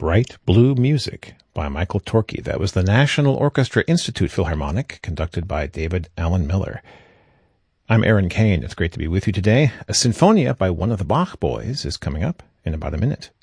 Bright Blue Music by Michael Torke. That was the National Orchestra Institute Philharmonic, conducted by David Allen Miller. I'm Aaron Kane. It's great to be with you today. A Sinfonia by one of the Bach boys is coming up in about a minute.